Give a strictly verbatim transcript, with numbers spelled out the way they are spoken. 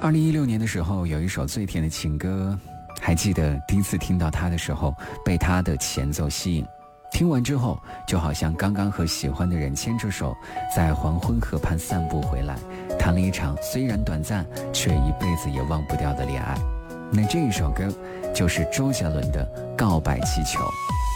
二零一六年的时候，有一首最甜的情歌，还记得第一次听到它的时候，被它的前奏吸引。听完之后，就好像刚刚和喜欢的人牵着手，在黄昏河畔散步回来，谈了一场虽然短暂，却一辈子也忘不掉的恋爱。那这一首歌，就是周杰伦的《告白气球》。